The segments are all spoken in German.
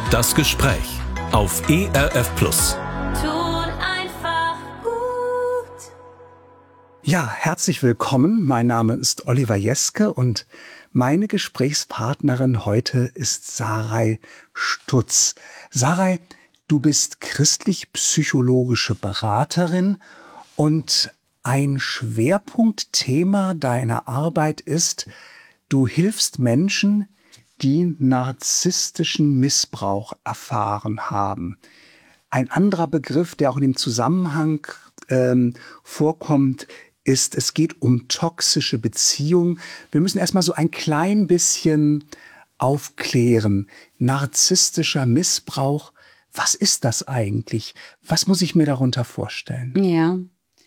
Das Gespräch auf ERF Plus. Tut einfach gut. Ja, herzlich willkommen. Mein Name ist Oliver Jeske und meine Gesprächspartnerin heute ist Saray Stutz. Saray, du bist christlich-psychologische Beraterin und ein Schwerpunktthema deiner Arbeit ist, du hilfst Menschen, die narzisstischen Missbrauch erfahren haben. Ein anderer Begriff, der auch in dem Zusammenhang vorkommt, ist, es geht um toxische Beziehungen. Wir müssen erstmal so ein klein bisschen aufklären. Narzisstischer Missbrauch, was ist das eigentlich? Was muss ich mir darunter vorstellen? Ja,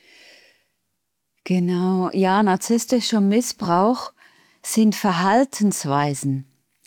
genau. Ja, narzisstischer Missbrauch sind Verhaltensweisen.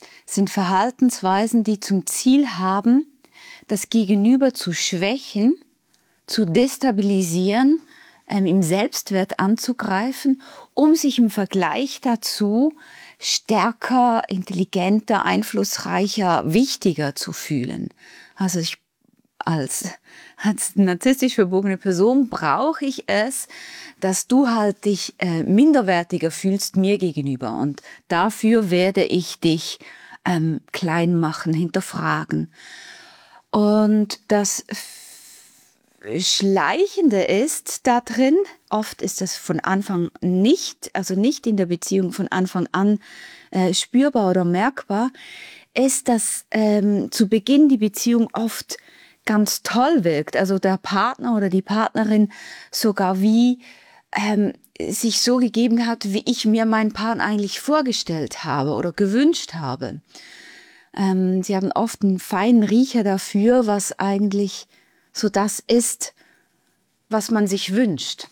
Die zum Ziel haben, das Gegenüber zu schwächen, zu destabilisieren, im Selbstwert anzugreifen, um sich im Vergleich dazu stärker, intelligenter, einflussreicher, wichtiger zu fühlen. Also ich als narzisstisch verbogene Person brauche ich es, dass du halt dich minderwertiger fühlst mir gegenüber. Und dafür werde ich dich klein machen, hinterfragen. Und das Schleichende ist da drin, oft ist das von Anfang nicht in der Beziehung von Anfang an spürbar oder merkbar, ist, dass zu Beginn die Beziehung oft ganz toll wirkt. Also der Partner oder die Partnerin sogar wie sich so gegeben hat, wie ich mir meinen Partner eigentlich vorgestellt habe oder gewünscht habe. Sie haben oft einen feinen Riecher dafür, was eigentlich so das ist, was man sich wünscht.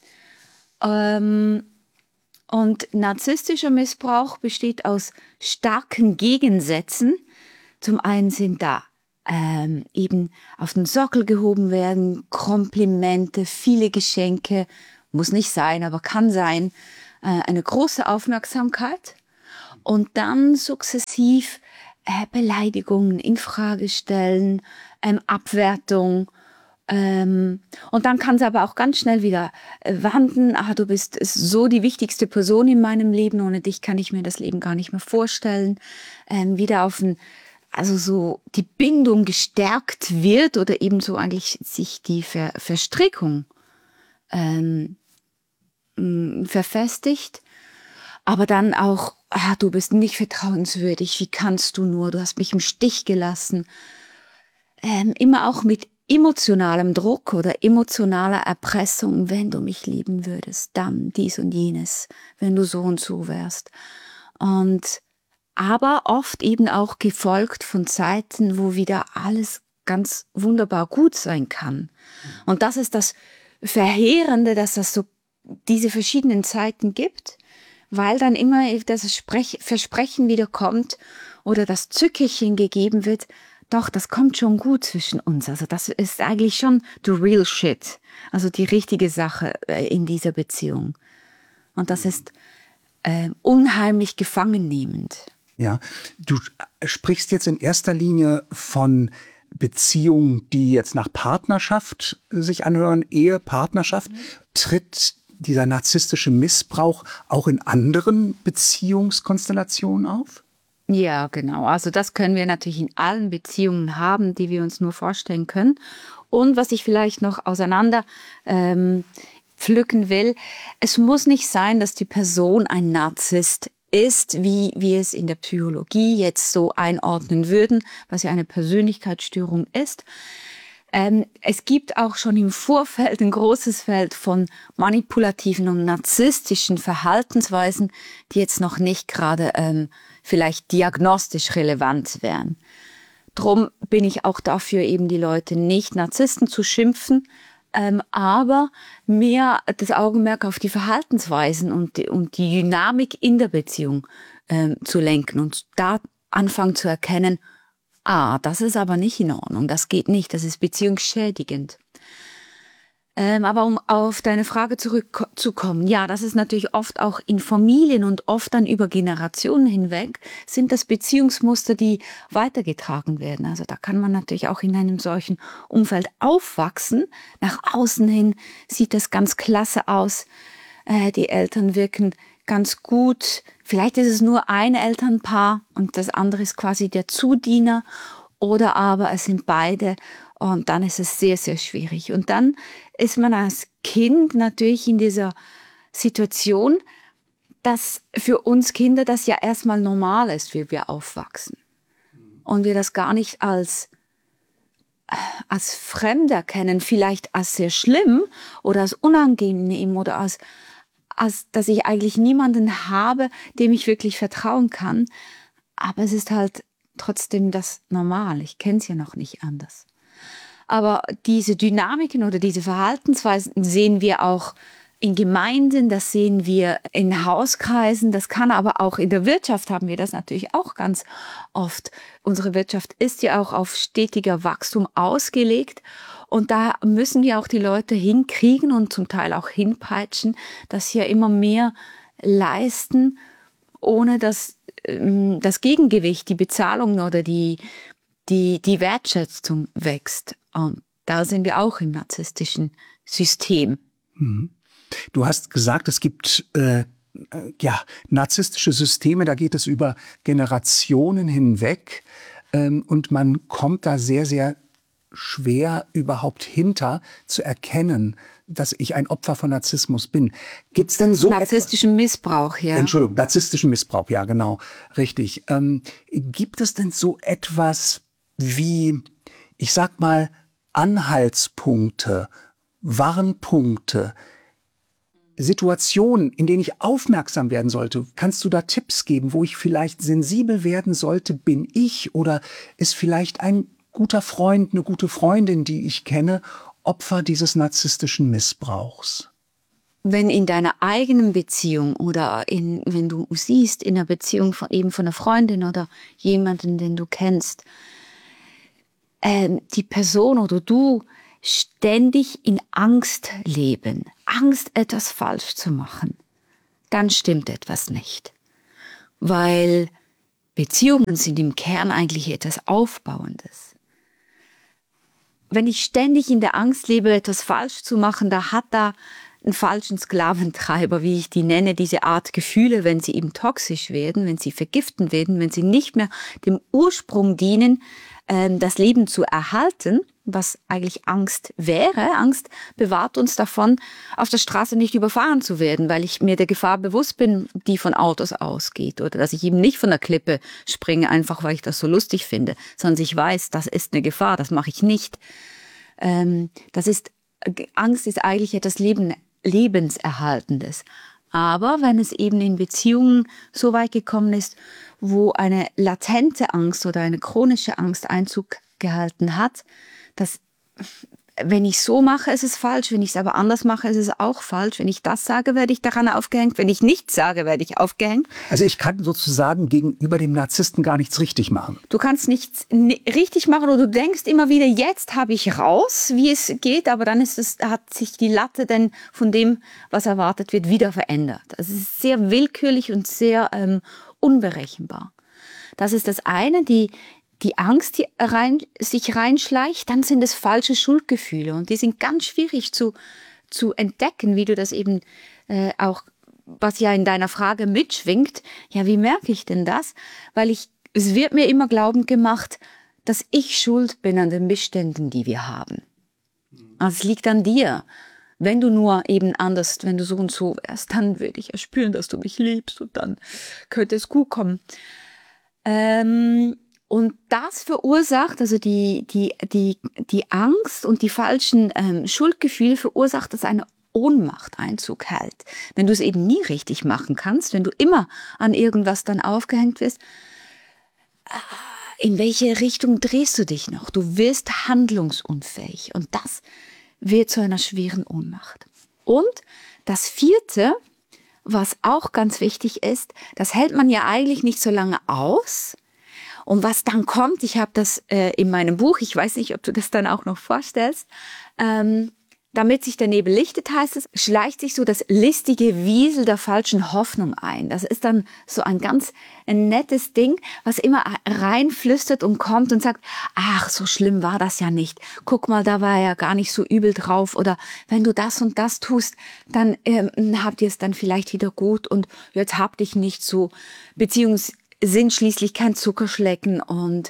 Und narzisstischer Missbrauch besteht aus starken Gegensätzen. Zum einen sind da eben auf den Sockel gehoben werden, Komplimente, viele Geschenke, muss nicht sein, aber kann sein, eine große Aufmerksamkeit und dann sukzessiv Beleidigungen, Infrage stellen, Abwertung. Und dann kann es aber auch ganz schnell wieder wandern. Du bist so die wichtigste Person in meinem Leben. Ohne dich kann ich mir das Leben gar nicht mehr vorstellen. Wieder also so die Bindung gestärkt wird oder eben so eigentlich sich die Verstrickung verfestigt. Aber dann auch, du bist nicht vertrauenswürdig, wie kannst du nur, du hast mich im Stich gelassen. Immer auch mit emotionalem Druck oder emotionaler Erpressung, wenn du mich lieben würdest, dann dies und jenes, wenn du so und so wärst. Aber oft eben auch gefolgt von Zeiten, wo wieder alles ganz wunderbar gut sein kann. Und das ist das Verheerende, dass das so diese verschiedenen Zeiten gibt, weil dann immer das Versprechen wieder kommt oder das Zückerchen gegeben wird, doch, das kommt schon gut zwischen uns. Also das ist eigentlich schon the real shit, also die richtige Sache in dieser Beziehung. Und das ist unheimlich gefangennehmend. Ja, du sprichst jetzt in erster Linie von Beziehungen, die jetzt nach Partnerschaft sich anhören, Ehe, Partnerschaft. Tritt dieser narzisstische Missbrauch auch in anderen Beziehungskonstellationen auf? Ja, genau. Also das können wir natürlich in allen Beziehungen haben, die wir uns nur vorstellen können. Und was ich vielleicht noch auseinander pflücken will, es muss nicht sein, dass die Person ein Narzisst ist, wie wir es in der Psychologie jetzt so einordnen würden, was ja eine Persönlichkeitsstörung ist. Es gibt auch schon im Vorfeld ein großes Feld von manipulativen und narzisstischen Verhaltensweisen, die jetzt noch nicht gerade vielleicht diagnostisch relevant wären. Drum bin ich auch dafür, eben die Leute nicht Narzissten zu schimpfen, aber mehr das Augenmerk auf die Verhaltensweisen und die Dynamik in der Beziehung zu lenken und da anfangen zu erkennen, das ist aber nicht in Ordnung, das geht nicht, das ist beziehungsschädigend. Aber um auf deine Frage zurückzukommen, ja, das ist natürlich oft auch in Familien und oft dann über Generationen hinweg, sind das Beziehungsmuster, die weitergetragen werden. Also da kann man natürlich auch in einem solchen Umfeld aufwachsen. Nach außen hin sieht das ganz klasse aus. Die Eltern wirken ganz gut. Vielleicht ist es nur ein Elternpaar und das andere ist quasi der Zudiener. Oder aber es sind beide und dann ist es sehr, sehr schwierig. Und dann ist man als Kind natürlich in dieser Situation, dass für uns Kinder das ja erstmal normal ist, wie wir aufwachsen. Und wir das gar nicht als fremd erkennen, vielleicht als sehr schlimm oder als unangenehm oder als dass ich eigentlich niemanden habe, dem ich wirklich vertrauen kann. Aber es ist halt trotzdem das Normal. Ich kenne es ja noch nicht anders. Aber diese Dynamiken oder diese Verhaltensweisen sehen wir auch in Gemeinden, das sehen wir in Hauskreisen, das kann aber auch in der Wirtschaft haben wir das natürlich auch ganz oft. Unsere Wirtschaft ist ja auch auf stetiger Wachstum ausgelegt und da müssen wir auch die Leute hinkriegen und zum Teil auch hinpeitschen, dass sie ja immer mehr leisten, ohne dass das Gegengewicht, die Bezahlung oder die Wertschätzung wächst. Und da sind wir auch im narzisstischen System. Du hast gesagt, es gibt narzisstische Systeme, da geht es über Generationen hinweg und man kommt da sehr, sehr schwer überhaupt hinter zu erkennen, dass ich ein Opfer von Narzissmus bin. Gibt's denn so narzisstischen Missbrauch, ja. Entschuldigung, narzisstischen Missbrauch, ja, genau, richtig. Gibt es denn so etwas wie, ich sag mal, Anhaltspunkte, Warnpunkte, Situationen, in denen ich aufmerksam werden sollte? Kannst du da Tipps geben, wo ich vielleicht sensibel werden sollte? Bin ich oder ist vielleicht ein guter Freund, eine gute Freundin, die ich kenne, Opfer dieses narzisstischen Missbrauchs? Wenn in deiner eigenen Beziehung oder wenn du siehst, in einer Beziehung von einer Freundin oder jemanden, den du kennst, die Person oder du ständig in Angst leben, Angst, etwas falsch zu machen, dann stimmt etwas nicht. Weil Beziehungen sind im Kern eigentlich etwas Aufbauendes. Wenn ich ständig in der Angst lebe, etwas falsch zu machen, da hat da einen falschen Sklaventreiber, wie ich die nenne, diese Art Gefühle, wenn sie eben toxisch werden, wenn sie vergiften werden, wenn sie nicht mehr dem Ursprung dienen, das Leben zu erhalten, was eigentlich Angst wäre. Angst bewahrt uns davon, auf der Straße nicht überfahren zu werden, weil ich mir der Gefahr bewusst bin, die von Autos ausgeht. Oder dass ich eben nicht von der Klippe springe, einfach weil ich das so lustig finde, sondern ich weiß, das ist eine Gefahr, das mache ich nicht. Angst ist eigentlich etwas Lebenserhaltendes. Aber wenn es eben in Beziehungen so weit gekommen ist, wo eine latente Angst oder eine chronische Angst Einzug gehalten hat, dass wenn ich so mache, ist es falsch, wenn ich es aber anders mache, ist es auch falsch. Wenn ich das sage, werde ich daran aufgehängt. Wenn ich nichts sage, werde ich aufgehängt. Also ich kann sozusagen gegenüber dem Narzissten gar nichts richtig machen. Du kannst nichts richtig machen oder du denkst immer wieder, jetzt habe ich raus, wie es geht, aber dann hat sich die Latte denn von dem, was erwartet wird, wieder verändert. Also es ist sehr willkürlich und sehr unberechenbar. Das ist das eine, die Angst, die sich reinschleicht, dann sind es falsche Schuldgefühle und die sind ganz schwierig zu entdecken, wie du das eben auch, was ja in deiner Frage mitschwingt. Ja, wie merke ich denn das? Weil es wird mir immer glaubend gemacht, dass ich schuld bin an den Missständen, die wir haben. Also es liegt an dir. Wenn du nur eben anders, wenn du so und so wärst, dann würde ich ja spüren, dass du mich liebst und dann könnte es gut kommen. Und das verursacht, also die Angst und die falschen Schuldgefühle verursacht, dass eine Ohnmacht Einzug hält. Wenn du es eben nie richtig machen kannst, wenn du immer an irgendwas dann aufgehängt wirst, in welche Richtung drehst du dich noch? Du wirst handlungsunfähig und das wird zu einer schweren Ohnmacht. Und das vierte, was auch ganz wichtig ist, das hält man ja eigentlich nicht so lange aus. Und was dann kommt, ich habe das in meinem Buch, ich weiß nicht, ob du das dann auch noch vorstellst, damit sich der Nebel lichtet, heißt es, schleicht sich so das listige Wiesel der falschen Hoffnung ein. Das ist dann so ein nettes Ding, was immer reinflüstert und kommt und sagt, ach, so schlimm war das ja nicht. Guck mal, da war er ja gar nicht so übel drauf. Oder wenn du das und das tust, dann habt ihr es dann vielleicht wieder gut und jetzt hab dich nicht so. Beziehungen sind schließlich kein Zuckerschlecken und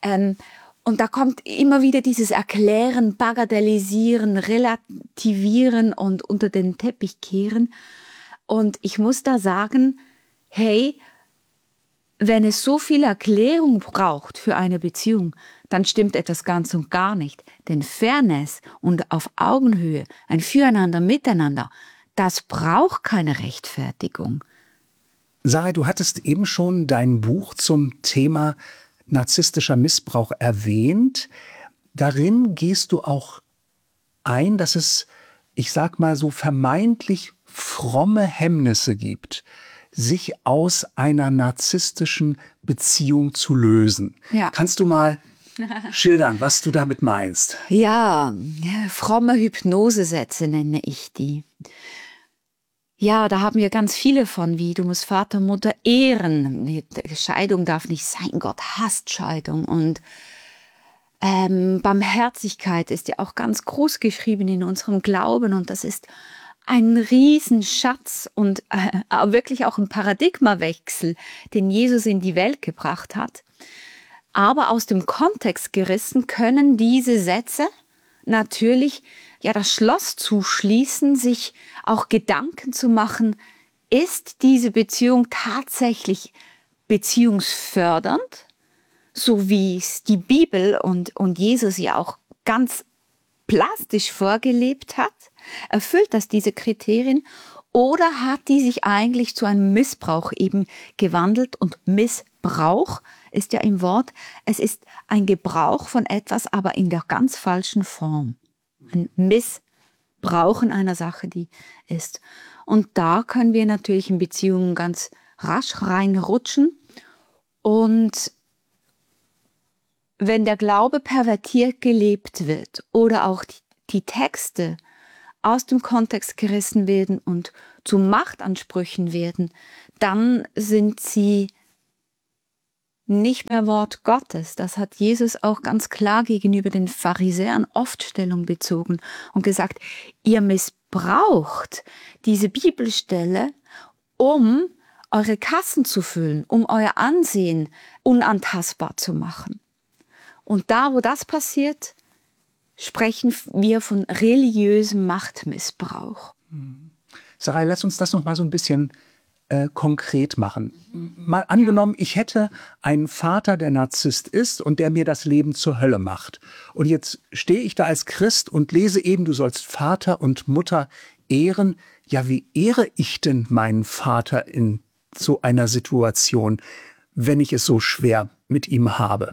da kommt immer wieder dieses Erklären, Bagatellisieren, Relativieren und unter den Teppich kehren. Und ich muss da sagen, hey, wenn es so viel Erklärung braucht für eine Beziehung, dann stimmt etwas ganz und gar nicht. Denn Fairness und auf Augenhöhe, ein Füreinander, Miteinander, das braucht keine Rechtfertigung. Sarai, du hattest eben schon dein Buch zum Thema narzisstischer Missbrauch erwähnt. Darin gehst du auch ein, dass es, ich sag mal so, vermeintlich fromme Hemmnisse gibt, sich aus einer narzisstischen Beziehung zu lösen. Ja. Kannst du mal schildern, was du damit meinst? Ja, fromme Hypnosesätze nenne ich die. Ja, da haben wir ganz viele von, wie du musst Vater, Mutter ehren. Scheidung darf nicht sein, Gott hasst Scheidung. Und Barmherzigkeit ist ja auch ganz groß geschrieben in unserem Glauben. Und das ist ein Riesenschatz und wirklich auch ein Paradigmawechsel, den Jesus in die Welt gebracht hat. Aber aus dem Kontext gerissen können diese Sätze natürlich ja das Schloss zuschließen, sich auch Gedanken zu machen, ist diese Beziehung tatsächlich beziehungsfördernd, so wie es die Bibel und Jesus ja auch ganz plastisch vorgelebt hat? Erfüllt das diese Kriterien? Oder hat die sich eigentlich zu einem Missbrauch eben gewandelt? Und Missbrauch ist ja im Wort, es ist ein Gebrauch von etwas, aber in der ganz falschen Form. Ein Missbrauchen einer Sache, die ist. Und da können wir natürlich in Beziehungen ganz rasch reinrutschen. Und wenn der Glaube pervertiert gelebt wird oder auch die Texte aus dem Kontext gerissen werden und zu Machtansprüchen werden, dann sind sie nicht mehr Wort Gottes. Das hat Jesus auch ganz klar gegenüber den Pharisäern oft Stellung bezogen und gesagt, ihr missbraucht diese Bibelstelle, um eure Kassen zu füllen, um euer Ansehen unantastbar zu machen. Und da, wo das passiert, sprechen wir von religiösem Machtmissbrauch. Sarai, lass uns das noch mal so ein bisschen konkret machen. Mal angenommen, ich hätte einen Vater, der Narzisst ist und der mir das Leben zur Hölle macht. Und jetzt stehe ich da als Christ und lese eben, du sollst Vater und Mutter ehren. Ja, wie ehre ich denn meinen Vater in so einer Situation, wenn ich es so schwer mit ihm habe?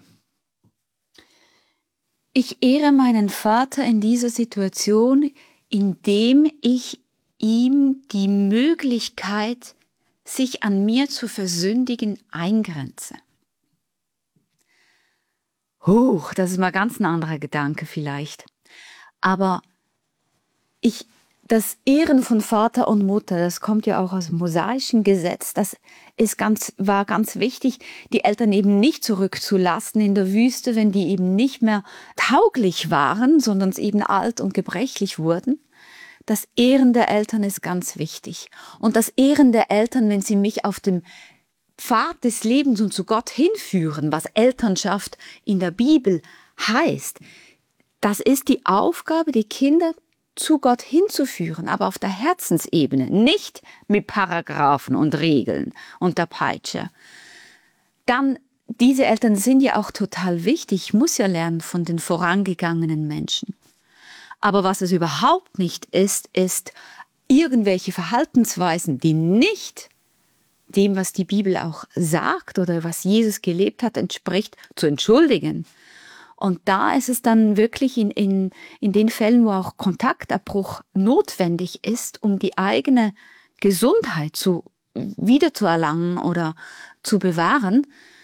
Ich ehre meinen Vater in dieser Situation, indem ich ihm die Möglichkeit, sich an mir zu versündigen, eingrenze. Das ist mal ganz ein anderer Gedanke vielleicht. Aber das Ehren von Vater und Mutter, das kommt ja auch aus dem mosaischen Gesetz, das war ganz wichtig, die Eltern eben nicht zurückzulassen in der Wüste, wenn die eben nicht mehr tauglich waren, sondern eben alt und gebrechlich wurden. Das Ehren der Eltern ist ganz wichtig. Und das Ehren der Eltern, wenn sie mich auf dem Pfad des Lebens und zu Gott hinführen, was Elternschaft in der Bibel heißt, das ist die Aufgabe, die Kinder zu Gott hinzuführen, aber auf der Herzensebene, nicht mit Paragraphen und Regeln und der Peitsche. Dann, diese Eltern sind ja auch total wichtig. Ich muss ja lernen von den vorangegangenen Menschen. Aber was es überhaupt nicht ist irgendwelche Verhaltensweisen, die nicht dem, was die Bibel auch sagt oder was Jesus gelebt hat, entspricht, zu entschuldigen. Und da ist es dann wirklich in den Fällen, wo auch Kontaktabbruch notwendig ist, um die eigene Gesundheit wiederzuerlangen oder zu bewahren,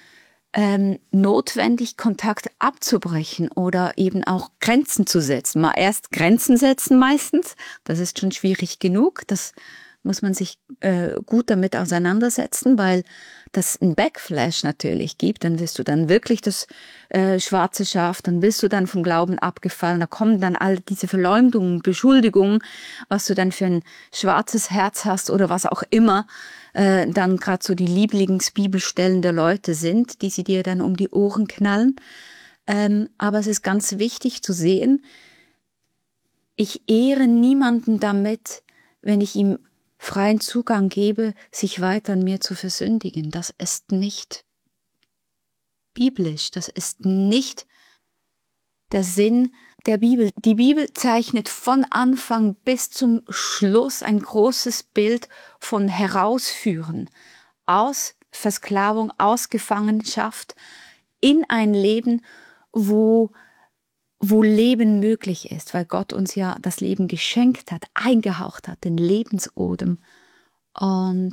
notwendig, Kontakt abzubrechen oder eben auch Grenzen zu setzen. Mal erst Grenzen setzen meistens, das ist schon schwierig genug, das muss man sich gut damit auseinandersetzen, weil das einen Backflash natürlich gibt, dann wirst du dann wirklich das schwarze Schaf, dann bist du dann vom Glauben abgefallen, da kommen dann all diese Verleumdungen, Beschuldigungen, was du dann für ein schwarzes Herz hast oder was auch immer, dann gerade so die Lieblingsbibelstellen der Leute sind, die sie dir dann um die Ohren knallen. Aber es ist ganz wichtig zu sehen, ich ehre niemanden damit, wenn ich ihm freien Zugang gebe, sich weiter an mir zu versündigen. Das ist nicht biblisch, das ist nicht der Sinn der Bibel. Die Bibel zeichnet von Anfang bis zum Schluss ein großes Bild von Herausführen aus Versklavung, aus Gefangenschaft in ein Leben, wo Leben möglich ist, weil Gott uns ja das Leben geschenkt hat, eingehaucht hat, den Lebensodem. Und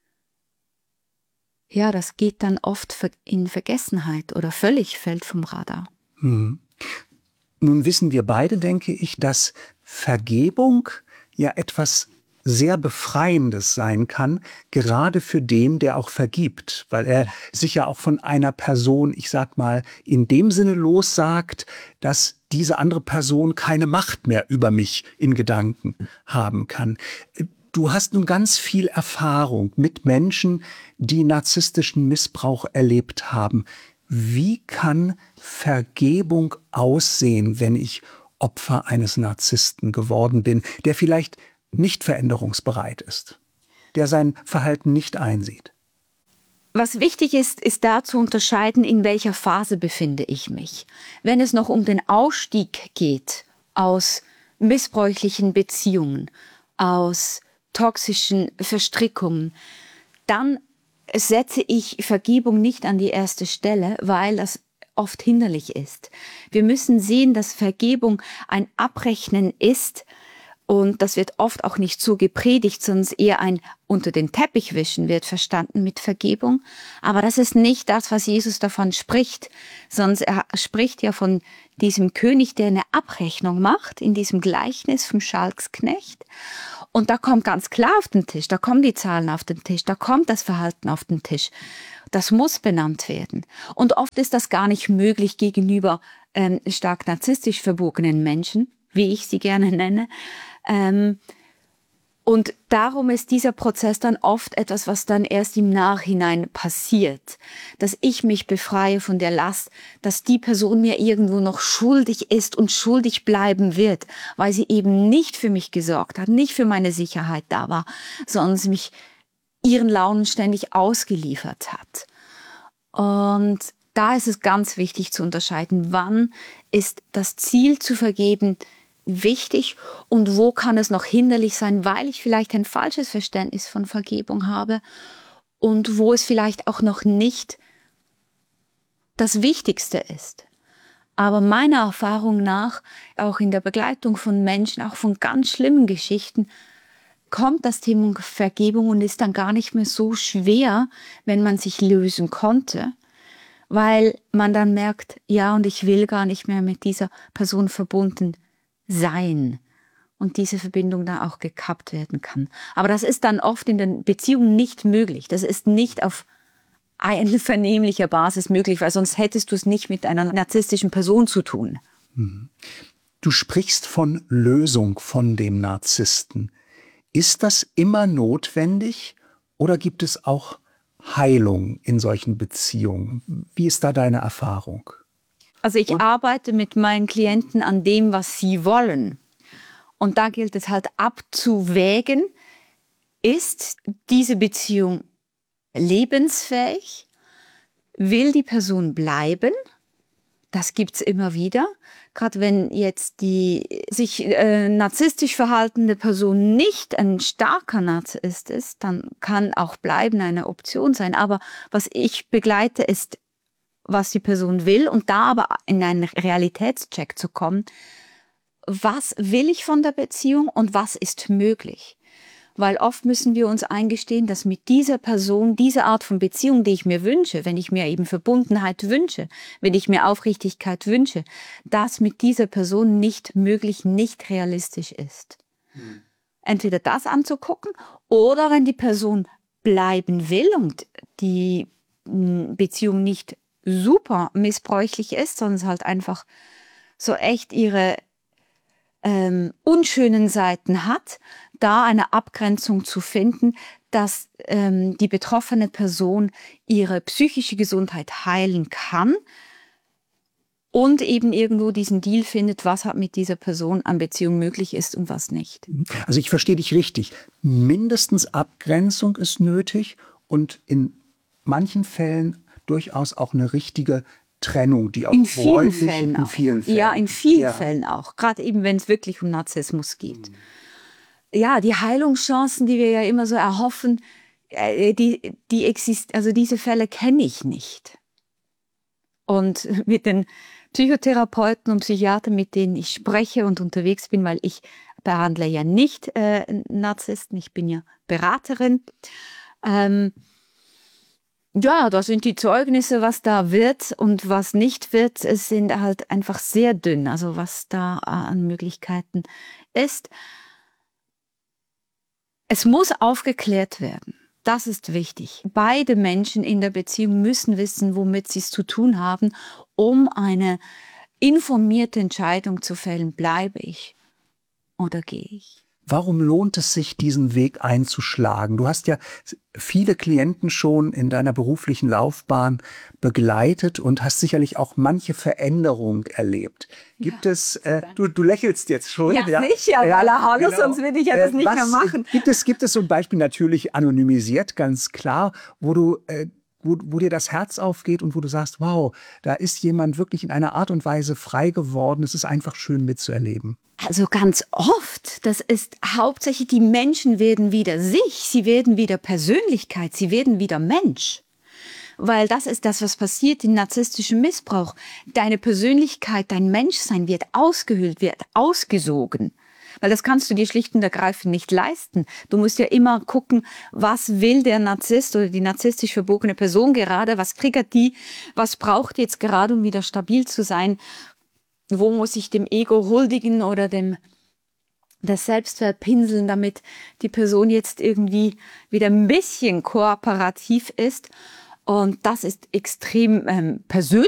ja, das geht dann oft in Vergessenheit oder völlig fällt vom Radar. Nun wissen wir beide, denke ich, dass Vergebung ja etwas sehr Befreiendes sein kann, gerade für den, der auch vergibt, weil er sich ja auch von einer Person, ich sag mal, in dem Sinne lossagt, dass diese andere Person keine Macht mehr über mich in Gedanken haben kann. Du hast nun ganz viel Erfahrung mit Menschen, die narzisstischen Missbrauch erlebt haben. Wie kann Vergebung aussehen, wenn ich Opfer eines Narzissten geworden bin, der vielleicht nicht veränderungsbereit ist, der sein Verhalten nicht einsieht? Was wichtig ist, ist da zu unterscheiden, in welcher Phase befinde ich mich. Wenn es noch um den Ausstieg geht aus missbräuchlichen Beziehungen, aus toxischen Verstrickungen, dann setze ich Vergebung nicht an die erste Stelle, weil das oft hinderlich ist. Wir müssen sehen, dass Vergebung ein Abrechnen ist, und das wird oft auch nicht so gepredigt, sondern eher ein unter den Teppich wischen wird verstanden mit Vergebung. Aber das ist nicht das, was Jesus davon spricht, sondern er spricht ja von diesem König, der eine Abrechnung macht, in diesem Gleichnis vom Schalksknecht. Und da kommt ganz klar auf den Tisch, da kommen die Zahlen auf den Tisch, da kommt das Verhalten auf den Tisch. Das muss benannt werden. Und oft ist das gar nicht möglich gegenüber stark narzisstisch verbogenen Menschen, wie ich sie gerne nenne. Und darum ist dieser Prozess dann oft etwas, was dann erst im Nachhinein passiert. Dass ich mich befreie von der Last, dass die Person mir irgendwo noch schuldig ist und schuldig bleiben wird, weil sie eben nicht für mich gesorgt hat, nicht für meine Sicherheit da war, sondern sie mich ihren Launen ständig ausgeliefert hat. Und da ist es ganz wichtig zu unterscheiden, wann ist das Ziel zu vergeben wichtig und wo kann es noch hinderlich sein, weil ich vielleicht ein falsches Verständnis von Vergebung habe und wo es vielleicht auch noch nicht das Wichtigste ist. Aber meiner Erfahrung nach, auch in der Begleitung von Menschen, auch von ganz schlimmen Geschichten, kommt das Thema Vergebung und ist dann gar nicht mehr so schwer, wenn man sich lösen konnte, weil man dann merkt, ja, und ich will gar nicht mehr mit dieser Person verbunden sein und diese Verbindung dann auch gekappt werden kann. Aber das ist dann oft in den Beziehungen nicht möglich. Das ist nicht auf einvernehmlicher Basis möglich, weil sonst hättest du es nicht mit einer narzisstischen Person zu tun. Du sprichst von Lösung von dem Narzissten. Ist das immer notwendig oder gibt es auch Heilung in solchen Beziehungen? Wie ist da deine Erfahrung? Also ich arbeite mit meinen Klienten an dem, was sie wollen. Und da gilt es halt abzuwägen, ist diese Beziehung lebensfähig? Will die Person bleiben? Das gibt's immer wieder. Gerade wenn jetzt die sich narzisstisch verhaltende Person nicht ein starker Narzisst ist, dann kann auch bleiben eine Option sein. Aber was ich begleite, ist, was die Person will und da aber in einen Realitätscheck zu kommen. Was will ich von der Beziehung und was ist möglich? Weil oft müssen wir uns eingestehen, dass mit dieser Person, diese Art von Beziehung, die ich mir wünsche, wenn ich mir eben Verbundenheit wünsche, wenn ich mir Aufrichtigkeit wünsche, das mit dieser Person nicht möglich, nicht realistisch ist. Entweder das anzugucken oder wenn die Person bleiben will und die Beziehung nicht super missbräuchlich ist, sondern es halt einfach so echt ihre unschönen Seiten hat, da eine Abgrenzung zu finden, dass die betroffene Person ihre psychische Gesundheit heilen kann und eben irgendwo diesen Deal findet, was halt mit dieser Person an Beziehung möglich ist und was nicht. Also ich verstehe dich richtig. Mindestens Abgrenzung ist nötig und in manchen Fällen durchaus auch eine richtige Trennung, die auch In vielen bräuchlich- Fällen in auch. vielen Fällen. Ja, in vielen Ja. Fällen auch. Gerade eben, wenn es wirklich um Narzissmus geht. Ja, die Heilungschancen, die wir ja immer so erhoffen, also diese Fälle kenne ich nicht. Und mit den Psychotherapeuten und Psychiatern, mit denen ich spreche und unterwegs bin, weil ich behandle ja nicht Narzissten, ich bin ja Beraterin. Ja, da sind die Zeugnisse, was da wird und was nicht wird, es sind halt einfach sehr dünn, also was da an Möglichkeiten ist. Es muss aufgeklärt werden. Das ist wichtig. Beide Menschen in der Beziehung müssen wissen, womit sie es zu tun haben, um eine informierte Entscheidung zu fällen. Bleibe ich oder gehe ich? Warum lohnt es sich, diesen Weg einzuschlagen? Du hast ja viele Klienten schon in deiner beruflichen Laufbahn begleitet und hast sicherlich auch manche Veränderung erlebt. Gibt es, du lächelst jetzt schon. Ja, sicher, hallo, sonst würde ich ja das nicht mehr machen. Gibt es so ein Beispiel, natürlich anonymisiert, ganz klar, wo du wo dir das Herz aufgeht und wo du sagst, wow, da ist jemand wirklich in einer Art und Weise frei geworden. Es ist einfach schön mitzuerleben. Also ganz oft, das ist hauptsächlich, die Menschen werden wieder sich, sie werden wieder Persönlichkeit, sie werden wieder Mensch. Weil das ist das, was passiert im narzisstischen Missbrauch. Deine Persönlichkeit, dein Menschsein wird ausgehöhlt, wird ausgesogen. Weil das kannst du dir schlicht und ergreifend nicht leisten. Du musst ja immer gucken, was will der Narzisst oder die narzisstisch verbogene Person gerade, was triggert die, was braucht jetzt gerade, um wieder stabil zu sein, wo muss ich dem Ego huldigen oder das Selbstwert pinseln, damit die Person jetzt irgendwie wieder ein bisschen kooperativ ist. Und das ist extrem persönlich.